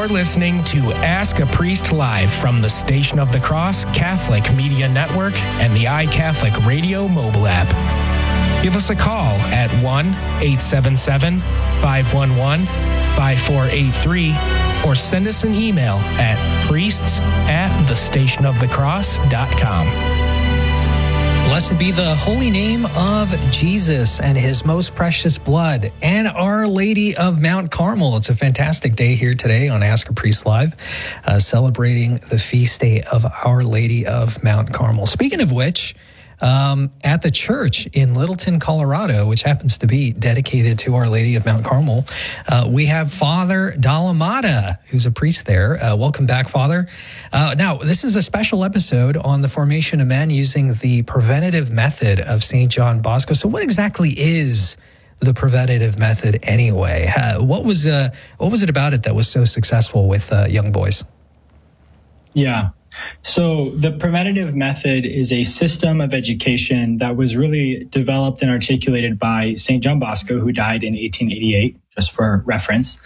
You're listening to Ask a Priest Live from the Station of the Cross Catholic Media Network and the iCatholic Radio mobile app. Give us a call at 1-877-511-5483 or send us an email at priests@thestationofthecross.com. Blessed be the holy name of Jesus and his most precious blood and Our Lady of Mount Carmel. It's a fantastic day here today on Ask a Priest Live, celebrating the feast day of Our Lady of Mount Carmel. Speaking of which, at the church in Littleton, Colorado, which happens to be dedicated to Our Lady of Mount Carmel, we have Father Dalamada, who's a priest there. Welcome back, Father. Now, this is a special episode on the formation of men using the preventative method of St. John Bosco. So what exactly is the preventative method anyway? What was it about it that was so successful with young boys? Yeah. So the preventative method is a system of education that was really developed and articulated by St. John Bosco, who died in 1888, just for reference.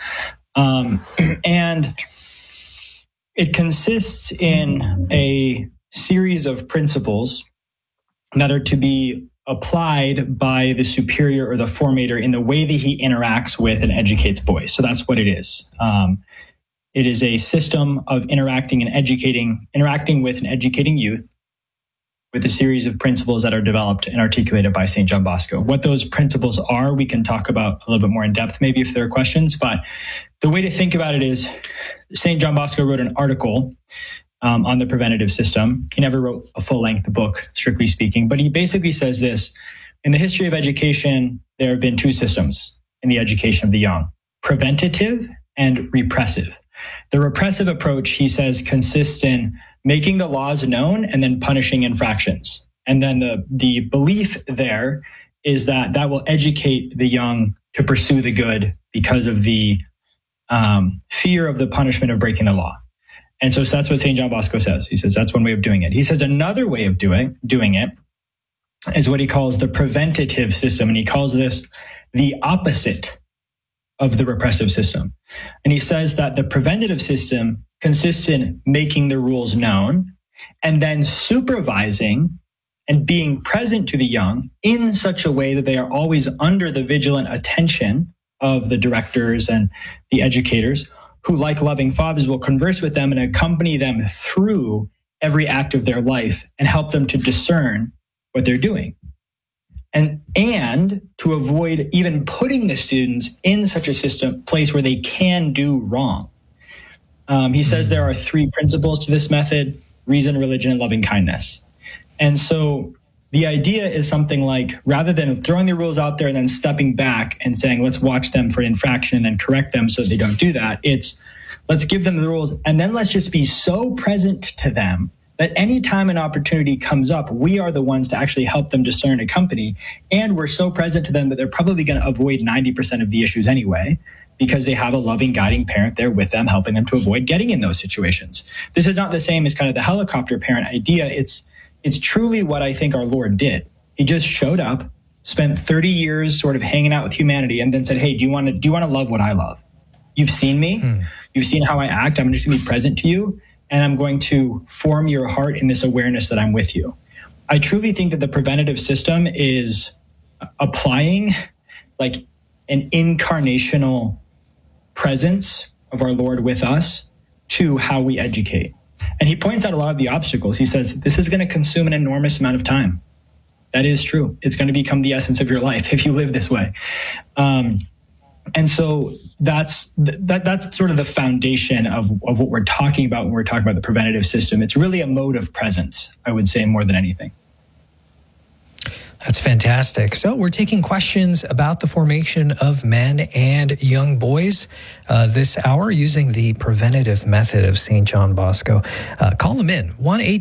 And it consists in a series of principles that are to be applied by the superior or the formator in the way that he interacts with and educates boys. So that's what it is. It is a system of interacting with and educating youth with a series of principles that are developed and articulated by St. John Bosco. What those principles are, we can talk about a little bit more in depth, maybe if there are questions. But the way to think about it is St. John Bosco wrote an article on the preventative system. He never wrote a full-length book, strictly speaking, but he basically says this: in the history of education, there have been two systems in the education of the young: preventative and repressive. The repressive approach, he says, consists in making the laws known and then punishing infractions. And then the belief there is that that will educate the young to pursue the good because of the fear of the punishment of breaking the law. And so that's what St. John Bosco says. He says that's one way of doing it. He says another way of doing it is what he calls the preventative system. And he calls this the opposite of the repressive system. And he says that the preventative system consists in making the rules known and then supervising and being present to the young in such a way that they are always under the vigilant attention of the directors and the educators who, like loving fathers, will converse with them and accompany them through every act of their life and help them to discern what they're doing. And to avoid even putting the students in such a place where they can do wrong. He says there are three principles to this method: reason, religion, and loving kindness. And so the idea is something like, rather than throwing the rules out there and then stepping back and saying, let's watch them for infraction and then correct them so they don't do that, it's let's give them the rules and then let's just be so present to them that anytime an opportunity comes up, we are the ones to actually help them discern a company. And we're so present to them that they're probably going to avoid 90% of the issues anyway, because they have a loving, guiding parent there with them, helping them to avoid getting in those situations. This is not the same as kind of the helicopter parent idea. It's truly what I think our Lord did. He just showed up, spent 30 years sort of hanging out with humanity, and then said, hey, do you want to love what I love? You've seen me. You've seen how I act. I'm just going to be present to you. And I'm going to form your heart in this awareness that I'm with you. I truly think that the preventative system is applying like an incarnational presence of our Lord with us to how we educate. And he points out a lot of the obstacles. He says, this is going to consume an enormous amount of time. That is true. It's going to become the essence of your life if you live this way. And so that's sort of the foundation of what we're talking about when we're talking about the preventative system. It's really a mode of presence, I would say, more than anything. That's fantastic. So we're taking questions about the formation of men and young boys this hour using the preventative method of St. John Bosco. Call them in,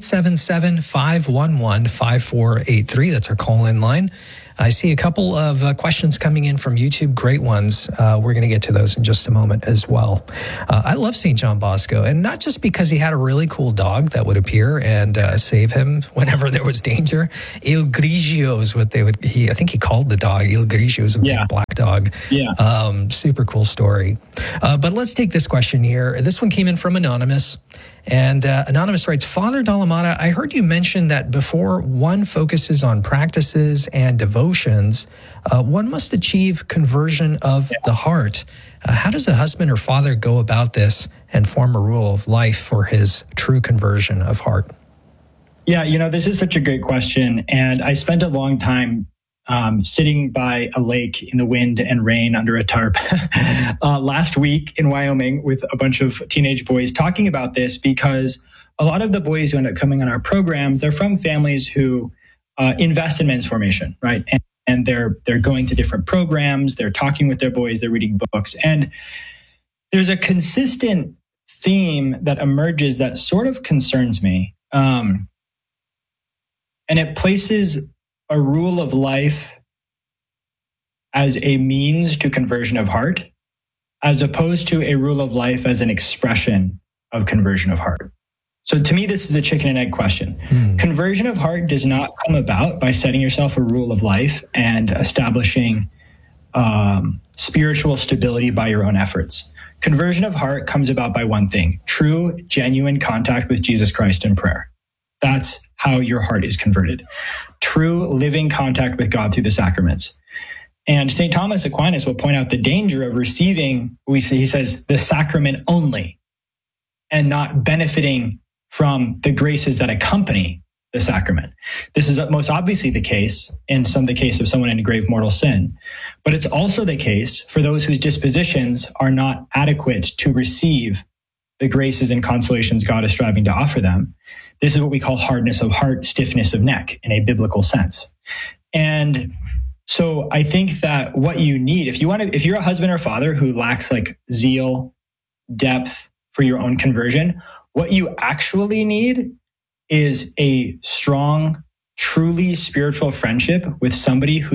1-877-511-5483. That's our call-in line. I see a couple of questions coming in from YouTube, great ones. We're going to get to those in just a moment as well. I love St. John Bosco, and not just because he had a really cool dog that would appear and save him whenever there was danger. Il Grigio is what I think he called the dog. Il Grigio is a big black dog. Yeah. Super cool story. But let's take this question here. This one came in from Anonymous. And Anonymous writes, Father Dalamada, I heard you mention that before one focuses on practices and devotions, one must achieve conversion of the heart. How does a husband or father go about this and form a rule of life for his true conversion of heart? Yeah, this is such a great question. And I spent a long time sitting by a lake in the wind and rain under a tarp last week in Wyoming with a bunch of teenage boys talking about this, because a lot of the boys who end up coming on our programs, they're from families who invest in men's formation, right? And they're going to different programs, they're talking with their boys, they're reading books. And there's a consistent theme that emerges that sort of concerns me. And it places a rule of life as a means to conversion of heart, as opposed to a rule of life as an expression of conversion of heart. So to me, this is a chicken and egg question. Conversion of heart does not come about by setting yourself a rule of life and establishing spiritual stability by your own efforts. Conversion of heart comes about by one thing: true, genuine contact with Jesus Christ in prayer. That's how your heart is converted. True living contact with God through the sacraments. And St. Thomas Aquinas will point out the danger of receiving, he says, the sacrament only, and not benefiting from the graces that accompany the sacrament. This is most obviously the case in the case of someone in grave mortal sin, but it's also the case for those whose dispositions are not adequate to receive the graces and consolations God is striving to offer them. This is what we call hardness of heart, stiffness of neck in a biblical sense. And so I think that what you need, if you're a husband or father who lacks like zeal, depth for your own conversion, what you actually need is a strong, truly spiritual friendship with somebody who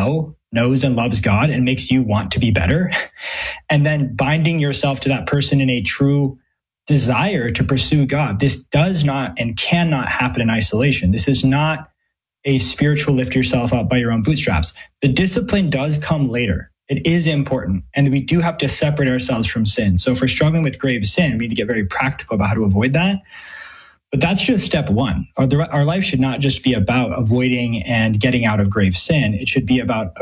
knows and loves God and makes you want to be better. And then binding yourself to that person in a true desire to pursue God. This does not and cannot happen in isolation. This is not a spiritual lift yourself up by your own bootstraps. The discipline does come later. It is important. And we do have to separate ourselves from sin. So if we're struggling with grave sin, we need to get very practical about how to avoid that. But that's just step one. Our life should not just be about avoiding and getting out of grave sin. It should be about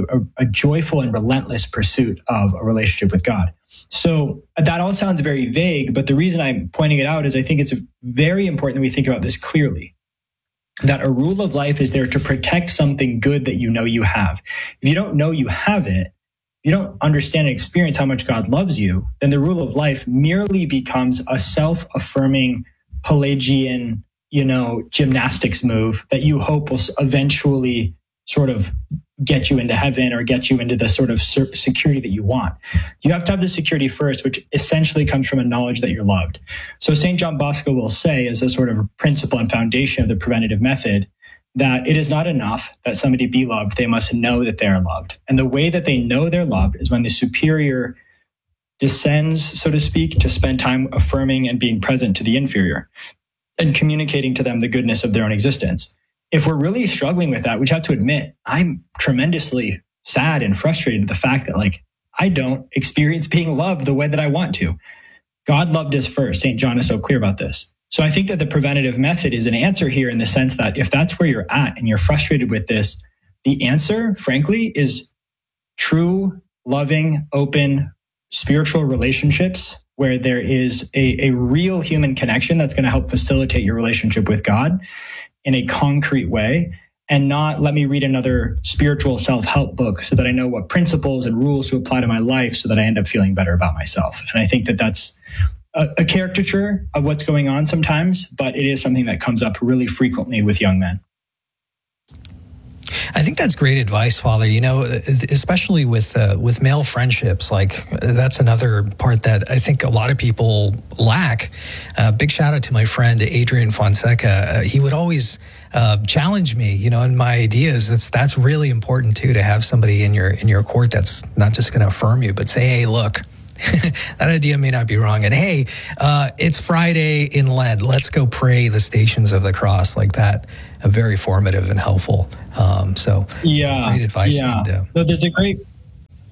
a joyful and relentless pursuit of a relationship with God. So that all sounds very vague, but the reason I'm pointing it out is I think it's very important that we think about this clearly. That a rule of life is there to protect something good that you know you have. If you don't know you have it, you don't understand and experience how much God loves you, then the rule of life merely becomes a self-affirming Pelagian, gymnastics move that you hope will eventually sort of get you into heaven or get you into the sort of security that you want. You have to have the security first, which essentially comes from a knowledge that you're loved. So St. John Bosco will say, as a sort of principle and foundation of the preventative method, that it is not enough that somebody be loved. They must know that they are loved. And the way that they know they're loved is when the superior descends, so to speak, to spend time affirming and being present to the inferior and communicating to them the goodness of their own existence. If we're really struggling with that, we have to admit, I'm tremendously sad and frustrated at the fact that I don't experience being loved the way that I want to. God loved us first. St. John is so clear about this. So I think that the preventative method is an answer here in the sense that if that's where you're at and you're frustrated with this, the answer, frankly, is true, loving, open, spiritual relationships where there is a real human connection that's going to help facilitate your relationship with God in a concrete way, and not let me read another spiritual self-help book so that I know what principles and rules to apply to my life so that I end up feeling better about myself. And I think that that's a caricature of what's going on sometimes, but it is something that comes up really frequently with young men. I think that's great advice, Father. Especially with male friendships, that's another part that I think a lot of people lack. Big shout out to my friend Adrian Fonseca. He would always challenge me, in my ideas. That's really important too, to have somebody in your court that's not just going to affirm you, but say, hey, look. That idea may not be wrong. And hey, it's Friday in Lent. Let's go pray the Stations of the Cross like that. Very formative and helpful. Great advice. Yeah. And, there's a great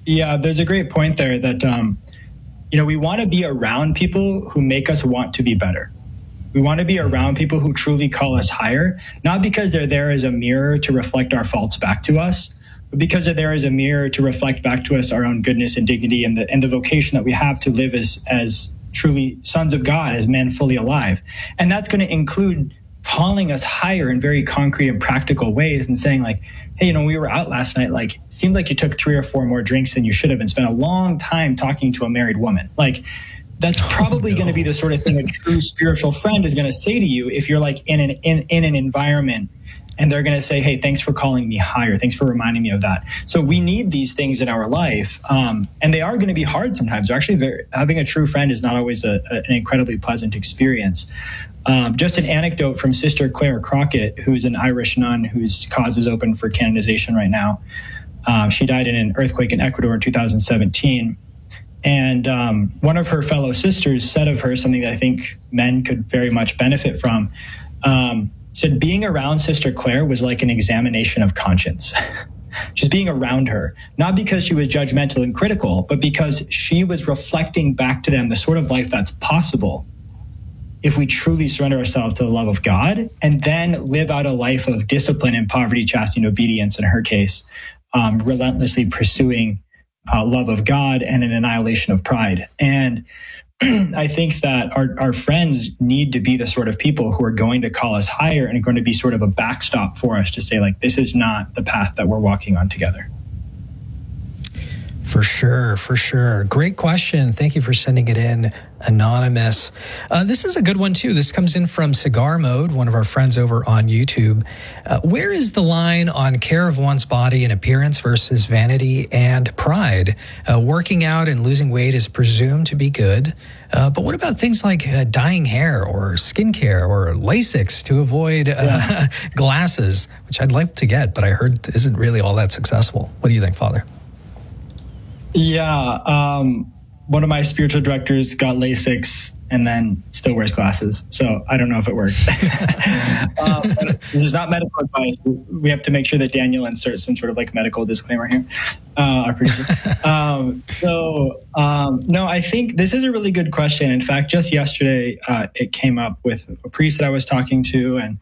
Yeah, there's a great point there that, we want to be around people who make us want to be better. We want to be around people who truly call us higher, not because they're there as a mirror to reflect our faults back to us, but because they're there as a mirror to reflect back to us our own goodness and dignity and the vocation that we have to live as truly sons of God, as men fully alive. And that's going to include calling us higher in very concrete and practical ways and saying like, hey, we were out last night, like, it seemed like you took 3 or 4 more drinks than you should have and spent a long time talking to a married woman. Like, that's probably going to be the sort of thing a true spiritual friend is going to say to you if you're like in an environment and they're going to say, hey, thanks for calling me higher. Thanks for reminding me of that. So we need these things in our life. And they are going to be hard sometimes. Actually, having a true friend is not always an incredibly pleasant experience. Just an anecdote from Sister Claire Crockett, who's an Irish nun whose cause is open for canonization right now. She died in an earthquake in Ecuador in 2017. And one of her fellow sisters said of her something that I think men could very much benefit from. Said being around Sister Claire was like an examination of conscience. Just being around her, not because she was judgmental and critical, but because she was reflecting back to them the sort of life that's possible if we truly surrender ourselves to the love of God and then live out a life of discipline and poverty, chastity, and obedience, in her case, relentlessly pursuing love of God and an annihilation of pride. And I think that our friends need to be the sort of people who are going to call us higher and are going to be sort of a backstop for us to say, like, this is not the path that we're walking on together. For sure. Great question. Thank you for sending it in, Anonymous. This is a good one, too. This comes in from Cigar Mode, one of our friends over on YouTube. Where is the line on care of one's body and appearance versus vanity and pride? Working out and losing weight is presumed to be good. But what about things like dyeing hair or skincare or LASIK to avoid glasses, which I'd like to get, but I heard isn't really all that successful. What do you think, Father? Yeah, one of my spiritual directors got LASIK and then still wears glasses. So I don't know if it works. This is not medical advice. We have to make sure that Daniel inserts some sort of like medical disclaimer here. I appreciate it. No, I think this is a really good question. In fact, just yesterday, it came up with a priest that I was talking to, and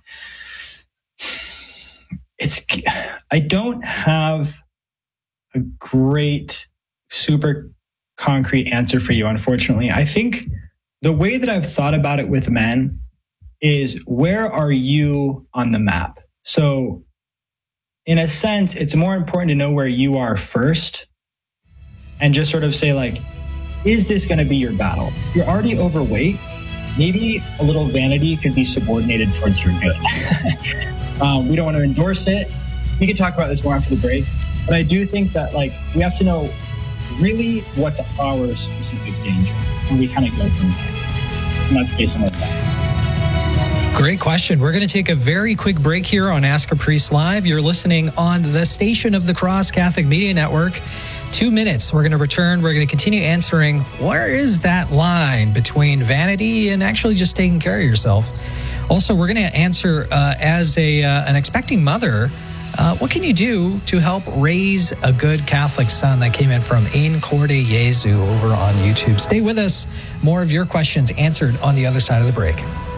I don't have a great, super concrete answer for you, unfortunately. I think the way that I've thought about it with men is, where are you on the map? So in a sense, it's more important to know where you are first and just sort of say, like, is this going to be your battle? If you're already overweight, maybe a little vanity could be subordinated towards your good. We don't want to endorse it. We can talk about this more after the break. But I do think that, like, we have to know really what's our specific danger, and we kind of go from there. And that's based on what that. Great question. We're going to take a very quick break here on Ask a Priest Live. You're listening on the Station of the Cross Catholic Media Network. 2 minutes. We're going to return. We're going to continue answering, where is that line between vanity and actually just taking care of yourself? Also, we're going to answer as an expecting mother, what can you do to help raise a good Catholic son? That came in from Incorde Jesu over on YouTube. Stay with us. More of your questions answered on the other side of the break.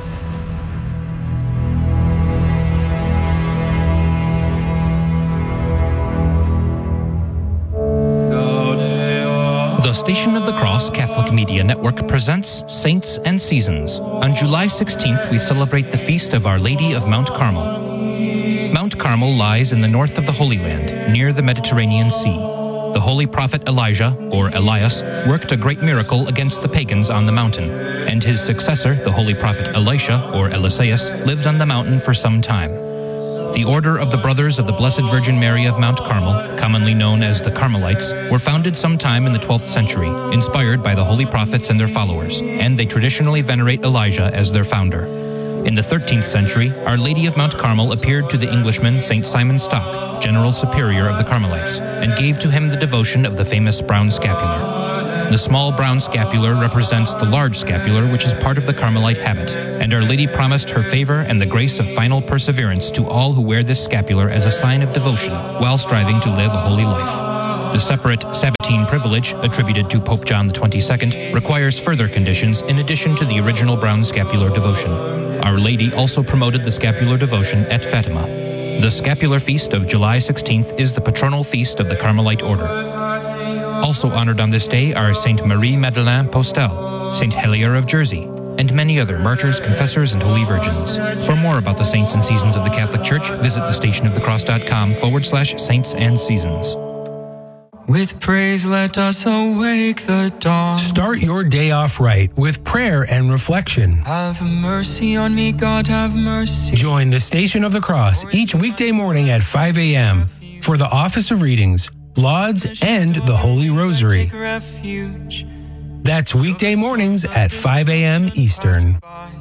The Station of the Cross Catholic Media Network presents Saints and Seasons. On July 16th, we celebrate the feast of Our Lady of Mount Carmel. Mount Carmel lies in the north of the Holy Land, near the Mediterranean Sea. The holy prophet Elijah, or Elias, worked a great miracle against the pagans on the mountain, and his successor, the holy prophet Elisha, or Eliseus, lived on the mountain for some time. The Order of the Brothers of the Blessed Virgin Mary of Mount Carmel, commonly known as the Carmelites, were founded sometime in the 12th century, inspired by the holy prophets and their followers, and they traditionally venerate Elijah as their founder. In the 13th century, Our Lady of Mount Carmel appeared to the Englishman St. Simon Stock, General Superior of the Carmelites, and gave to him the devotion of the famous brown scapular. The small brown scapular represents the large scapular, which is part of the Carmelite habit, and Our Lady promised her favor and the grace of final perseverance to all who wear this scapular as a sign of devotion while striving to live a holy life. The separate Sabbatine privilege, attributed to Pope John XXII, requires further conditions in addition to the original brown scapular devotion. Our Lady also promoted the scapular devotion at Fatima. The scapular feast of July 16th is the patronal feast of the Carmelite order. Also honored on this day are Saint Marie Madeleine Postel, Saint Helier of Jersey, and many other martyrs, confessors, and holy virgins. For more about the saints and seasons of the Catholic Church, visit thestationofthecross.com/saints and seasons. With praise let us awake the dawn. Start your day off right with prayer and reflection. Have mercy on me, God, have mercy. Join the Station of the Cross each weekday morning at 5 a.m. for the Office of Readings, Lauds, and the Holy Rosary. That's weekday mornings at 5 a.m. Eastern.